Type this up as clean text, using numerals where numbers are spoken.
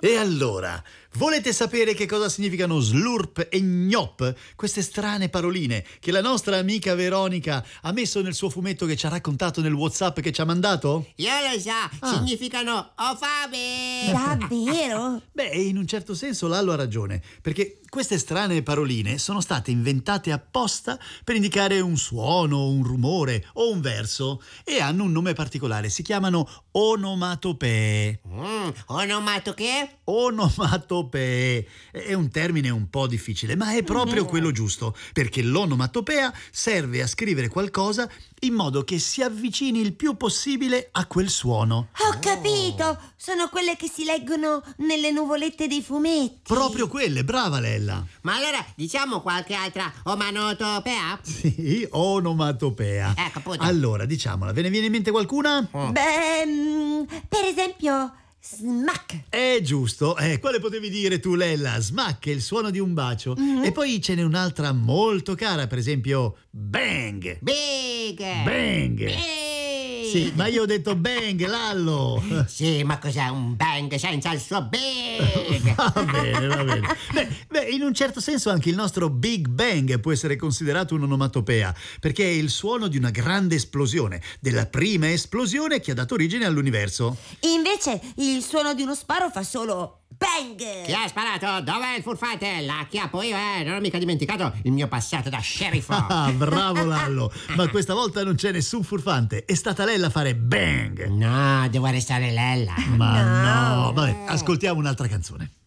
E allora, volete sapere che cosa significano slurp e gnop? Queste strane paroline che la nostra amica Veronica ha messo nel suo fumetto che ci ha raccontato nel WhatsApp che ci ha mandato? Io lo so, significano ho fame! Davvero? Beh, in un certo senso Lallo ha ragione, perché queste strane paroline sono state inventate apposta per indicare un suono, un rumore o un verso e hanno un nome particolare, si chiamano onomatopee. Onomatoche? Onomatopee è un termine un po' difficile, ma è proprio quello giusto, perché l'onomatopea serve a scrivere qualcosa in modo che si avvicini il più possibile a quel suono. Ho capito! Sono quelle che si leggono nelle nuvolette dei fumetti. Proprio quelle, brava Lella. Ma allora diciamo qualche altra omanotopea? Sì, onomatopea. Ecco, appunto. Allora, diciamola, ve ne viene in mente qualcuna? Beh, per esempio, smack. È giusto, quale potevi dire tu, Lella? Smack è il suono di un bacio. E poi ce n'è un'altra molto cara, per esempio bang. Big! Bang. Big! Sì, ma io ho detto bang, Lallo. Sì, ma cos'è un bang senza il suo big? Va bene, va bene. Beh, in un certo senso anche il nostro Big Bang può essere considerato un'onomatopea, perché è il suono di una grande esplosione, della prima esplosione che ha dato origine all'universo. Invece il suono di uno sparo fa solo bang. Chi ha sparato? Dov'è il furfante? La chiappo io, non ho mica dimenticato il mio passato da sceriffo. Ah, bravo Lallo. Ma questa volta non c'è nessun furfante. È stata Lella a fare bang. No, devo restare Lella. Ma no. Vabbè, ascoltiamo un'altra canzone.